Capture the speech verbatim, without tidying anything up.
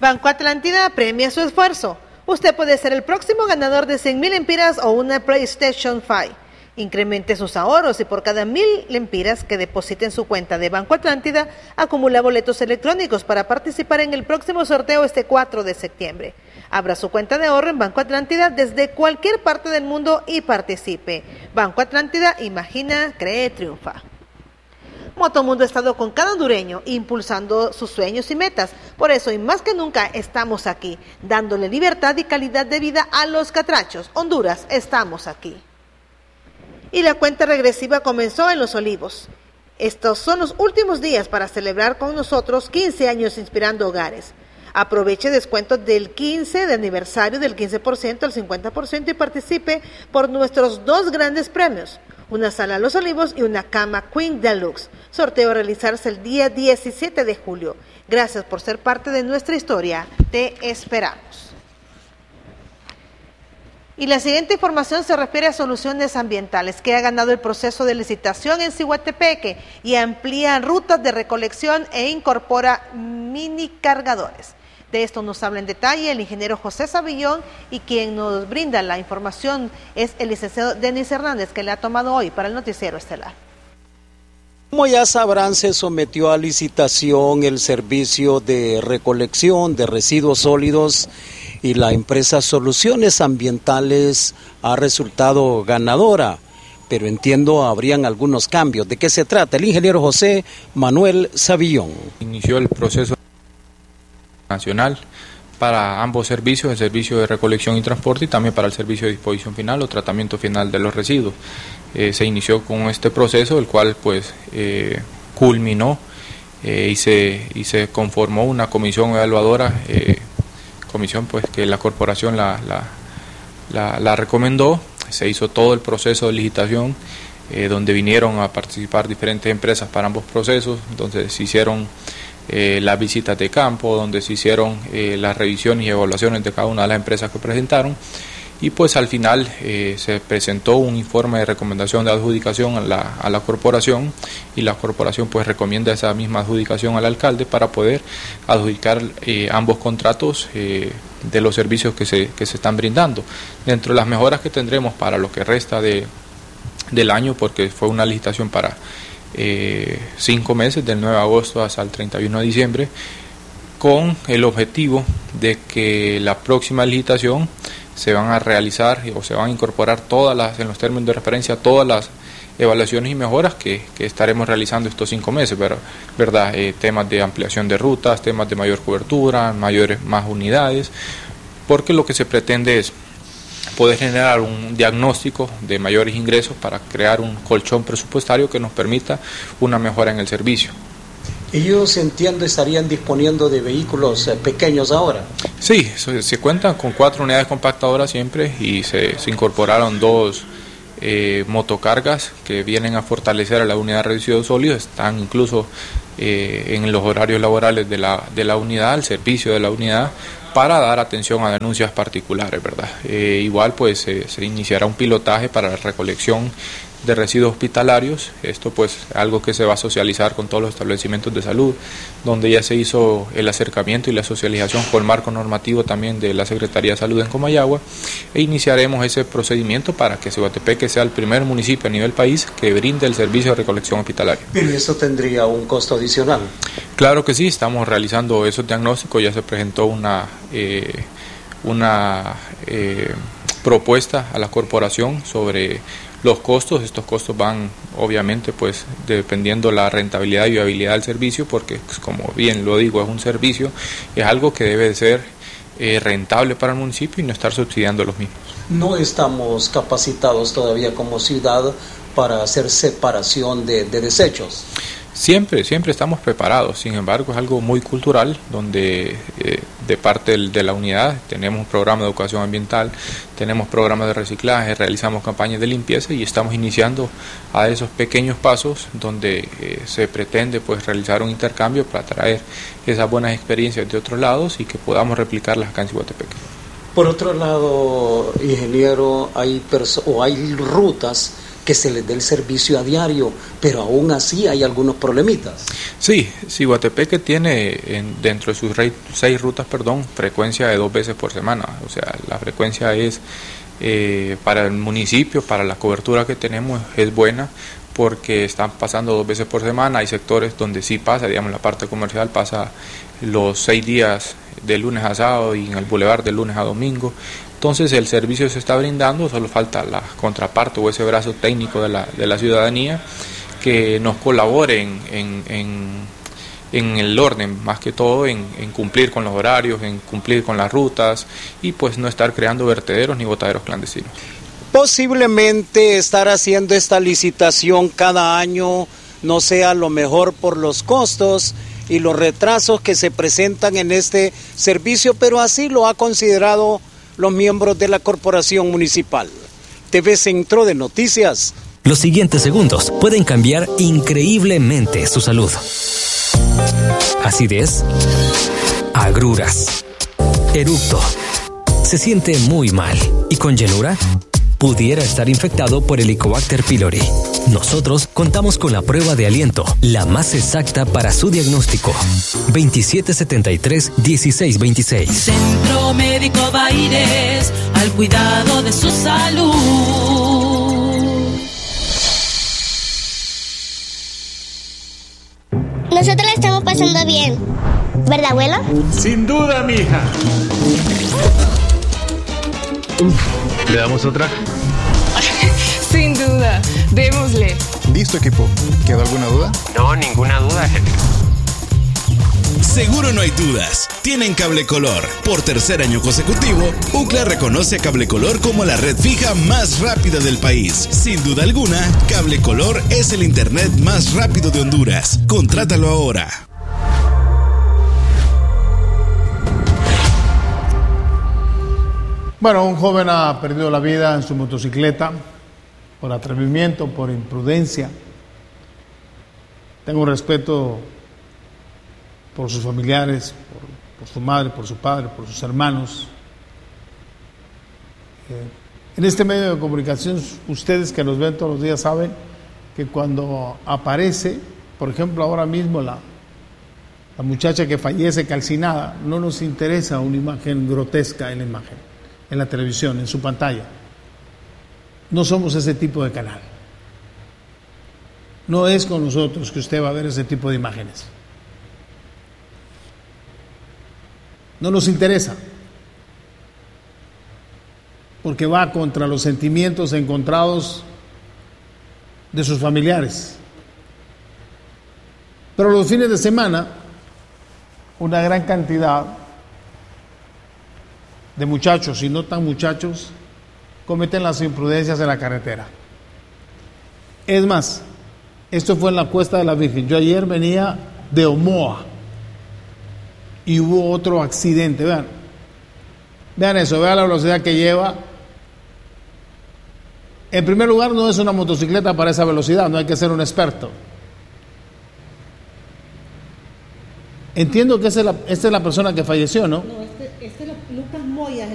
Banco Atlántida premia su esfuerzo. Usted puede ser el próximo ganador de cien mil lempiras o una PlayStation cinco. Incremente sus ahorros y por cada mil lempiras que deposite en su cuenta de Banco Atlántida, acumula boletos electrónicos para participar en el próximo sorteo este cuatro de septiembre. Abra su cuenta de ahorro en Banco Atlántida desde cualquier parte del mundo y participe. Banco Atlántida, imagina, cree, triunfa. Motomundo ha estado con cada hondureño, impulsando sus sueños y metas. Por eso, y más que nunca, estamos aquí, dándole libertad y calidad de vida a los catrachos. Honduras, estamos aquí. Y la cuenta regresiva comenzó en Los Olivos. Estos son los últimos días para celebrar con nosotros quince años inspirando hogares. Aproveche descuentos del quince de aniversario del quince por ciento al cincuenta por ciento y participe por nuestros dos grandes premios. Una sala Los Olivos y una cama Queen Deluxe. Sorteo a realizarse el día diecisiete de julio. Gracias por ser parte de nuestra historia. Te esperamos. Y la siguiente información se refiere a Soluciones Ambientales, que ha ganado el proceso de licitación en Ciguatepeque y amplía rutas de recolección e incorpora mini cargadores. De esto nos habla en detalle el ingeniero José Savillón, y quien nos brinda la información es el licenciado Denis Hernández, que le ha tomado hoy para el Noticiero Estelar. Como ya sabrán, se sometió a licitación el servicio de recolección de residuos sólidos y la empresa Soluciones Ambientales ha resultado ganadora, pero entiendo habrían algunos cambios. ¿De qué se trata? El ingeniero José Manuel Savillón. Inició el proceso nacional para ambos servicios, el servicio de recolección y transporte y también para el servicio de disposición final o tratamiento final de los residuos. Eh, se inició con este proceso, el cual pues eh, culminó eh, y, se, y se conformó una comisión evaluadora, eh, comisión pues que la corporación la, la, la, la recomendó. Se hizo todo el proceso de licitación, eh, donde vinieron a participar diferentes empresas para ambos procesos, donde se hicieron Eh, las visitas de campo, donde se hicieron eh, las revisiones y evaluaciones de cada una de las empresas que presentaron, y pues al final eh, se presentó un informe de recomendación de adjudicación a la, a la corporación, y la corporación pues recomienda esa misma adjudicación al alcalde para poder adjudicar eh, ambos contratos eh, de los servicios que se, que se están brindando. Dentro de las mejoras que tendremos para lo que resta de, del año, porque fue una licitación para Eh, cinco meses, del nueve de agosto hasta el treinta y uno de diciembre, con el objetivo de que la próxima licitación se van a realizar o se van a incorporar todas las, en los términos de referencia, todas las evaluaciones y mejoras que, que estaremos realizando estos cinco meses, ¿verdad? ¿verdad? Eh, temas de ampliación de rutas, temas de mayor cobertura, mayores, más unidades, porque lo que se pretende es poder generar un diagnóstico de mayores ingresos para crear un colchón presupuestario que nos permita una mejora en el servicio. Ellos, entiendo, estarían disponiendo de vehículos eh, pequeños ahora. Sí, se, se cuentan con cuatro unidades compactadoras siempre, y se, se incorporaron dos eh, motocargas que vienen a fortalecer a la unidad de residuos sólidos. Están incluso eh, en los horarios laborales de la, de la unidad, al servicio de la unidad, para dar atención a denuncias particulares, ¿verdad? Eh, igual pues eh, se iniciará un pilotaje para la recolección de residuos hospitalarios. Esto pues algo que se va a socializar con todos los establecimientos de salud, donde ya se hizo el acercamiento y la socialización con el marco normativo también de la Secretaría de Salud en Comayagua, e iniciaremos ese procedimiento para que Ciguatepeque sea el primer municipio a nivel país que brinde el servicio de recolección hospitalaria. ¿Pero eso tendría un costo adicional? Claro que sí, estamos realizando esos diagnósticos. Ya se presentó una eh, una eh, propuesta a la corporación sobre los costos. Estos costos van obviamente pues dependiendo la rentabilidad y viabilidad del servicio, porque pues, como bien lo digo, es un servicio, es algo que debe de ser eh, rentable para el municipio y no estar subsidiando los mismos. No estamos capacitados todavía como ciudad para hacer separación de, de desechos. Siempre, siempre estamos preparados. Sin embargo, es algo muy cultural, donde eh, de parte del, de la unidad tenemos un programa de educación ambiental, tenemos programas de reciclaje, realizamos campañas de limpieza, y estamos iniciando a esos pequeños pasos donde eh, se pretende pues realizar un intercambio para traer esas buenas experiencias de otros lados y que podamos replicarlas acá en Ciguatepeque. Por otro lado, ingeniero, hay perso- o hay rutas que se les dé el servicio a diario, pero aún así hay algunos problemitas. Sí, Ciguatepeque tiene en, dentro de sus rey, seis rutas, perdón, frecuencia de dos veces por semana. O sea, la frecuencia es eh, para el municipio, para la cobertura que tenemos, es buena, porque están pasando dos veces por semana. Hay sectores donde sí pasa, digamos, la parte comercial pasa los seis días de lunes a sábado y en el bulevar de lunes a domingo. Entonces el servicio se está brindando, solo falta la contraparte o ese brazo técnico de la, de la ciudadanía que nos colabore en, en, en, en el orden, más que todo en, en cumplir con los horarios, en cumplir con las rutas y pues no estar creando vertederos ni botaderos clandestinos. Posiblemente estar haciendo esta licitación cada año no sea lo mejor por los costos y los retrasos que se presentan en este servicio, pero así lo ha considerado los miembros de la corporación municipal. T V Centro de Noticias. Los siguientes segundos pueden cambiar increíblemente su salud. Acidez, agruras, eructo, se siente muy mal y con llenura pudiera estar infectado por Helicobacter pylori. Nosotros contamos con la prueba de aliento, la más exacta para su diagnóstico. veintisiete setenta y tres, dieciséis veintiséis. Centro Médico Baires, al cuidado de su salud. Nosotros la estamos pasando bien, ¿verdad, abuelo? Sin duda, mija. ¿Le damos otra? Sin duda, démosle. Listo, equipo. ¿Quedó alguna duda? No, ninguna duda, jefe. Seguro no hay dudas. Tienen Cable Color. Por tercer año consecutivo, U C L A reconoce a Cable Color como la red fija más rápida del país. Sin duda alguna, Cable Color es el internet más rápido de Honduras. Contrátalo ahora. Bueno, un joven ha perdido la vida en su motocicleta por atrevimiento, por imprudencia. Tengo respeto por sus familiares, por, por su madre, por su padre, por sus hermanos. Eh, en este medio de comunicación, ustedes que nos ven todos los días saben que cuando aparece, por ejemplo, ahora mismo la, la muchacha que fallece calcinada, no nos interesa una imagen grotesca en la imagen, en la televisión, en su pantalla. No somos ese tipo de canal. No es con nosotros que usted va a ver ese tipo de imágenes. No nos interesa, porque va contra los sentimientos encontrados de sus familiares. Pero los fines de semana, una gran cantidad de muchachos y no tan muchachos cometen las imprudencias en la carretera. Es más, esto fue en la Cuesta de la Virgen. Yo ayer venía de Omoa y hubo otro accidente. Vean, vean eso, vean la velocidad que lleva. En primer lugar, no es una motocicleta para esa velocidad, no hay que ser un experto. Entiendo que esta es la, esta es la persona que falleció, ¿no? No, este, este es Lucas Moya.